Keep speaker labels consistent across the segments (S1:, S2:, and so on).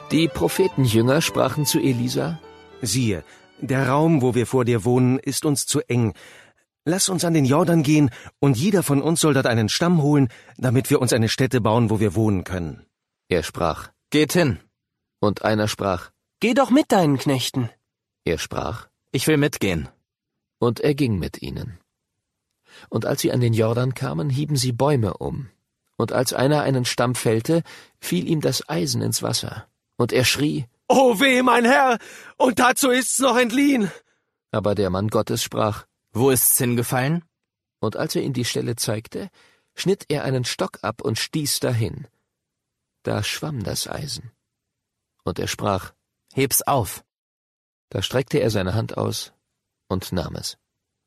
S1: Die Prophetenjünger sprachen zu Elisa:
S2: Siehe, der Raum, wo wir vor dir wohnen, ist uns zu eng. Lass uns an den Jordan gehen, und jeder von uns soll dort einen Stamm holen, damit wir uns eine Stätte bauen, wo wir wohnen können.
S1: Er sprach:
S3: Geht hin.
S1: Und einer sprach:
S4: Geh doch mit deinen Knechten.
S1: Er sprach:
S3: Ich will mitgehen.
S1: Und er ging mit ihnen. Und als sie an den Jordan kamen, hieben sie Bäume um. Und als einer einen Stamm fällte, fiel ihm das Eisen ins Wasser. Und er schrie:
S2: »O weh, mein Herr, und dazu ist's noch entliehen!«
S1: Aber der Mann Gottes sprach:
S3: Wo ist's hingefallen?
S1: Und als er ihm die Stelle zeigte, schnitt er einen Stock ab und stieß dahin. Da schwamm das Eisen. Und er sprach:
S3: Heb's auf.
S1: Da streckte er seine Hand aus und nahm es.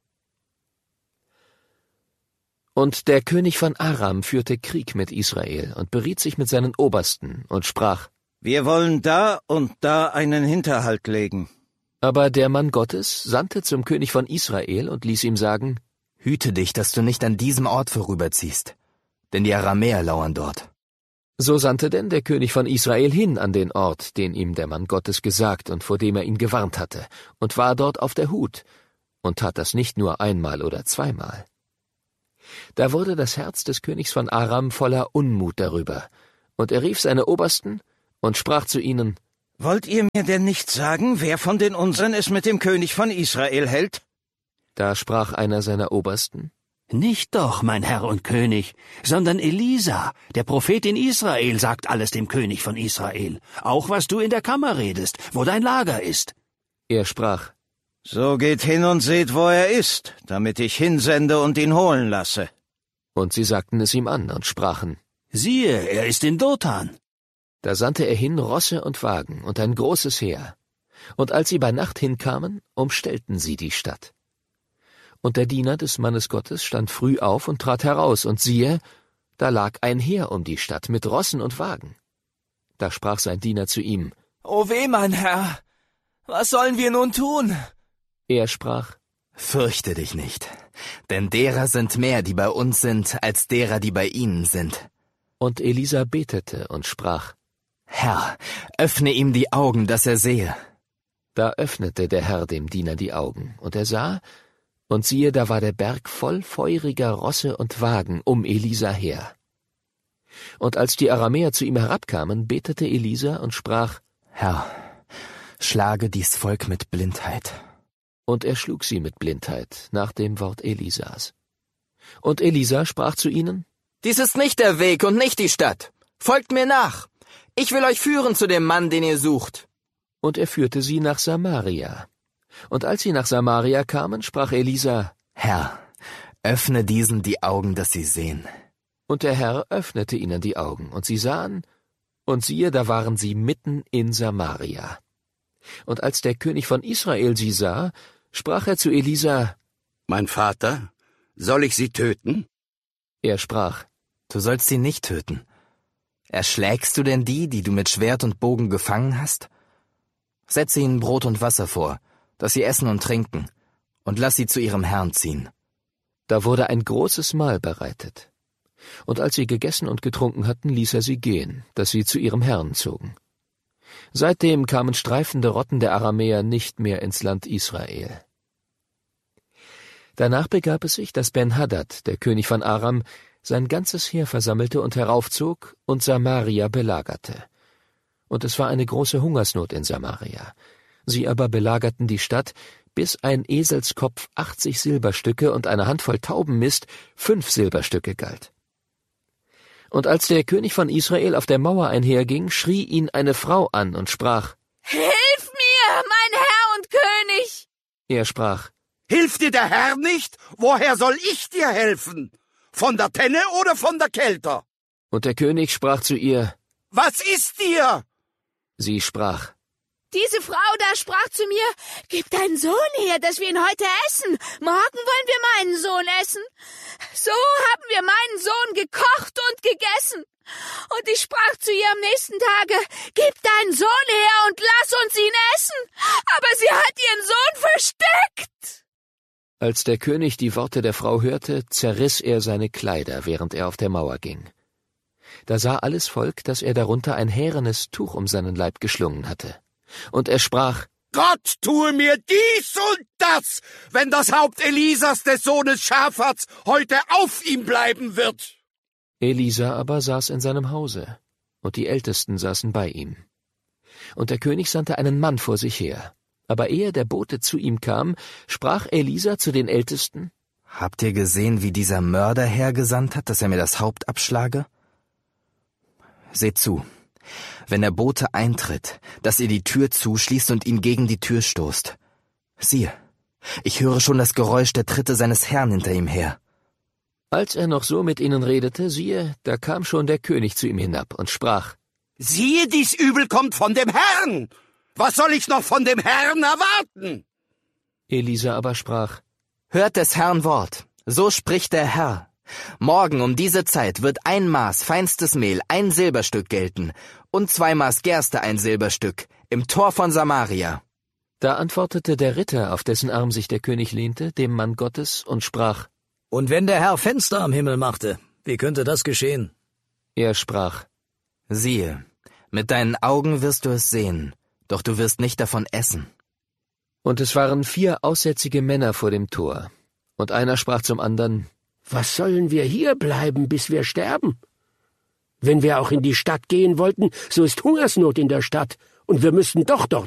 S1: Und der König von Aram führte Krieg mit Israel und beriet sich mit seinen Obersten und sprach:
S5: Wir wollen da und da einen Hinterhalt legen.
S1: Aber der Mann Gottes sandte zum König von Israel und ließ ihm sagen:
S3: Hüte dich, dass du nicht an diesem Ort vorüberziehst, denn die Aramäer lauern dort.
S1: So sandte denn der König von Israel hin an den Ort, den ihm der Mann Gottes gesagt und vor dem er ihn gewarnt hatte, und war dort auf der Hut, und tat das nicht nur einmal oder zweimal. Da wurde das Herz des Königs von Aram voller Unmut darüber, und er rief seine Obersten und sprach zu ihnen:
S5: Wollt ihr mir denn nicht sagen, wer von den unseren es mit dem König von Israel hält?
S1: Da sprach einer seiner Obersten:
S6: Nicht doch, mein Herr und König, sondern Elisa, der Prophet in Israel, sagt alles dem König von Israel, auch was du in der Kammer redest, wo dein Lager ist.
S1: Er sprach:
S5: So geht hin und seht, wo er ist, damit ich hinsende und ihn holen lasse.
S1: Und sie sagten es ihm an und sprachen:
S6: Siehe, er ist in Dothan.
S1: Da sandte er hin Rosse und Wagen und ein großes Heer. Und als sie bei Nacht hinkamen, umstellten sie die Stadt. Und der Diener des Mannes Gottes stand früh auf und trat heraus, und siehe, da lag ein Heer um die Stadt mit Rossen und Wagen. Da sprach sein Diener zu ihm:
S4: O weh, mein Herr, was sollen wir nun tun?
S1: Er sprach:
S3: Fürchte dich nicht, denn derer sind mehr, die bei uns sind, als derer, die bei ihnen sind.
S1: Und Elisa betete und sprach:
S3: Herr, öffne ihm die Augen, dass er sehe.
S1: Da öffnete der Herr dem Diener die Augen, und er sah, und siehe, da war der Berg voll feuriger Rosse und Wagen um Elisa her. Und als die Aramäer zu ihm herabkamen, betete Elisa und sprach:
S3: Herr, schlage dies Volk mit Blindheit.
S1: Und er schlug sie mit Blindheit, nach dem Wort Elisas. Und Elisa sprach zu ihnen:
S4: Dies ist nicht der Weg und nicht die Stadt. Folgt mir nach. Ich will euch führen zu dem Mann, den ihr sucht.
S1: Und er führte sie nach Samaria. Und als sie nach Samaria kamen, sprach Elisa:
S3: Herr, öffne diesen die Augen, dass sie sehen.
S1: Und der Herr öffnete ihnen die Augen, und sie sahen, und siehe, da waren sie mitten in Samaria. Und als der König von Israel sie sah, sprach er zu Elisa:
S7: Mein Vater, soll ich sie töten?
S1: Er sprach:
S3: Du sollst sie nicht töten. Erschlägst du denn die du mit Schwert und Bogen gefangen hast? Setze ihnen Brot und Wasser vor, dass sie essen und trinken, und lass sie zu ihrem Herrn ziehen.
S1: Da wurde ein großes Mahl bereitet. Und als sie gegessen und getrunken hatten, ließ er sie gehen, dass sie zu ihrem Herrn zogen. Seitdem kamen streifende Rotten der Aramäer nicht mehr ins Land Israel. Danach begab es sich, dass Ben-Hadad, der König von Aram, sein ganzes Heer versammelte und heraufzog und Samaria belagerte. Und es war eine große Hungersnot in Samaria. Sie aber belagerten die Stadt, bis ein Eselskopf 80 Silberstücke und eine Handvoll Taubenmist 5 Silberstücke galt. Und als der König von Israel auf der Mauer einherging, schrie ihn eine Frau an und sprach:
S8: Hilf mir, mein Herr und König!
S1: Er sprach:
S7: Hilft dir der Herr nicht? Woher soll ich dir helfen? Von der Tenne oder von der Kelter?
S1: Und der König sprach zu ihr:
S7: Was ist dir?
S1: Sie sprach:
S8: Diese Frau da sprach zu mir: Gib deinen Sohn her, dass wir ihn heute essen. Morgen wollen wir meinen Sohn essen. So haben wir meinen Sohn gekocht und gegessen. Und ich sprach zu ihr am nächsten Tage: Gib deinen Sohn her und lass uns ihn essen. Aber sie hat ihren Sohn versteckt.
S1: Als der König die Worte der Frau hörte, zerriss er seine Kleider, während er auf der Mauer ging. Da sah alles Volk, dass er darunter ein härenes Tuch um seinen Leib geschlungen hatte. Und er sprach:
S7: Gott tue mir dies und das, wenn das Haupt Elisas des Sohnes Schaphats heute auf ihm bleiben wird.
S1: Elisa aber saß in seinem Hause, und die Ältesten saßen bei ihm. Und der König sandte einen Mann vor sich her. Aber ehe der Bote zu ihm kam, sprach Elisa zu den Ältesten:
S3: Habt ihr gesehen, wie dieser Mörder hergesandt hat, dass er mir das Haupt abschlage? Seht zu, wenn der Bote eintritt, dass ihr die Tür zuschließt und ihn gegen die Tür stoßt. Siehe, ich höre schon das Geräusch der Tritte seines Herrn hinter ihm her.
S1: Als er noch so mit ihnen redete, siehe, da kam schon der König zu ihm hinab und sprach:
S7: Siehe, dies Übel kommt von dem Herrn. Was soll ich noch von dem Herrn erwarten?
S1: Elisa aber sprach:
S3: Hört des Herrn Wort, so spricht der Herr. Morgen um diese Zeit wird 1 Maß feinstes Mehl 1 Silberstück gelten und 2 Maß Gerste 1 Silberstück im Tor von Samaria.
S1: Da antwortete der Ritter, auf dessen Arm sich der König lehnte, dem Mann Gottes und sprach:
S9: Und wenn der Herr Fenster am Himmel machte, wie könnte das geschehen?
S1: Er sprach:
S3: Siehe, mit deinen Augen wirst du es sehen, doch du wirst nicht davon essen.
S1: Und es waren 4 aussätzige Männer vor dem Tor. Und einer sprach zum andern:
S10: Was sollen wir hier bleiben, bis wir sterben? Wenn wir auch in die Stadt gehen wollten, so ist Hungersnot in der Stadt, und wir müssten doch dort